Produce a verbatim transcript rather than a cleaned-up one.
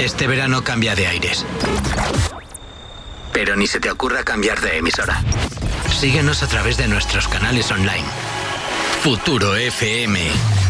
Este verano cambia de aires. Pero ni se te ocurra cambiar de emisora. Síguenos a través de nuestros canales online. Futuro F M.